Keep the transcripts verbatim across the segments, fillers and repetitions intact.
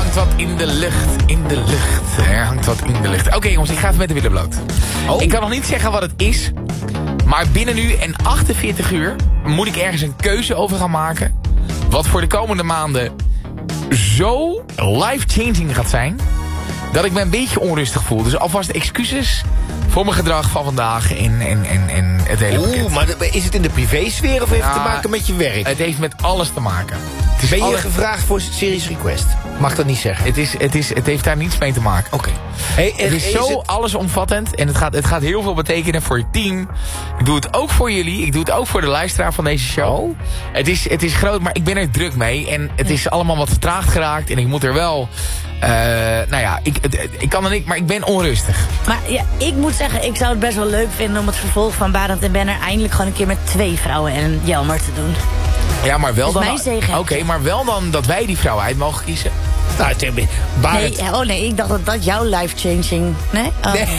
hangt wat in de lucht, in de lucht. Er hangt wat in de lucht. Oké okay, jongens, ik ga even met de billen bloot. Oh. Ik kan nog niet zeggen wat het is. Maar binnen nu en achtenveertig uur moet ik ergens een keuze over gaan maken. Wat voor de komende maanden zo life-changing gaat zijn. Dat ik me een beetje onrustig voel. Dus alvast excuses voor mijn gedrag van vandaag en, en, en, en het hele pakket. Oeh, maar is het in de privésfeer of heeft het ja, te maken met je werk? Het heeft met alles te maken. Het is ben je alle... gevraagd voor Serious Request? Mag dat niet zeggen? Het, is, het, is, het heeft daar niets mee te maken. Oké. Okay. Hey, het is, is zo het... allesomvattend en het gaat, het gaat heel veel betekenen voor je team. Ik doe het ook voor jullie. Ik doe het ook voor de luisteraar van deze show. Oh. Het, is, het is groot, maar ik ben er druk mee. En het is allemaal wat vertraagd geraakt. En ik moet er wel... Uh, nou ja, ik, ik kan er niet, maar ik ben onrustig. Maar ja, ik moet zeggen, ik zou het best wel leuk vinden om het vervolg van Barend en Benner eindelijk gewoon een keer met twee vrouwen en een Jelmer te doen. Ja, maar wel dus dan... Oké, okay, maar wel dan dat wij die vrouwen uit mogen kiezen. Nou, nee, oh nee, ik dacht dat dat jouw life-changing... Nee? Oh. Nee.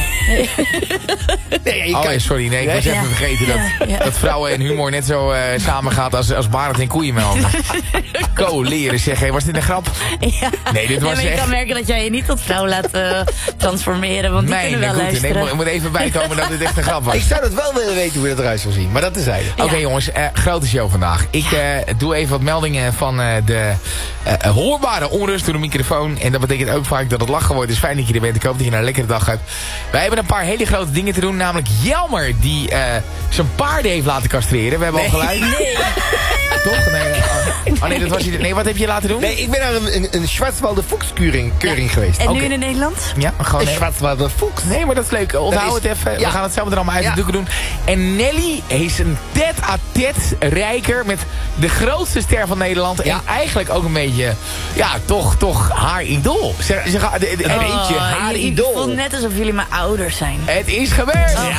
nee je oh, kan... sorry, nee, ik was ja. even vergeten dat, ja, ja. dat vrouwen en humor net zo uh, samen gaat als, als Barend en koeienmelk. Ko leren zeggen, hey, was dit een grap? Ja. Nee, dit was nee, maar echt... ik kan merken dat jij je niet tot vrouw laat uh, transformeren, want die nee, kunnen wel goed, luisteren. Nee, ik moet even bijkomen dat dit echt een grap was. Ik zou dat wel willen weten hoe dat eruit zou zien, maar dat is hij. Oké okay, jongens, uh, grote show vandaag. Ik uh, doe even wat meldingen van uh, de uh, hoorbare onrust door de microfoon. En dat betekent ook vaak dat het lachen wordt. Dus fijn dat je er bent. Ik hoop dat je een lekkere dag hebt. Wij hebben een paar hele grote dingen te doen. Namelijk Jelmer die uh, zijn paarden heeft laten castreren. We hebben nee. al gelijk. Nee. Toch? Nee. Oh, oh nee, dat was je. Nee, wat heb je laten doen? Nee, ik ben naar een, een, een Schwarzwalder Fuchs-keuring keuring ja. geweest. En nu okay. in Nederland? Ja, gewoon een Schwarzwalder Fuchs. Nee, maar dat is leuk. Onthoud het even. Ja. We gaan het zelf er allemaal uit de ja. doeken doen. En Nelly is een tet-à-tet rijker met de grootste ster van Nederland. Ja. En eigenlijk ook een beetje, ja, toch, toch haar idool. Ze, ze gaat, een oh, eentje, haar je, idool. Ik voel net alsof jullie mijn ouders zijn. Het is gebeurd. Oh.